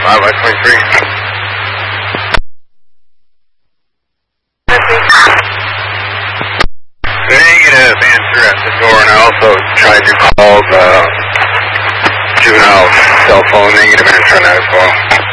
5 by 23. Negative, answer at the door, and I also tried to call the juvenile cell phone. Negative answer on that as well.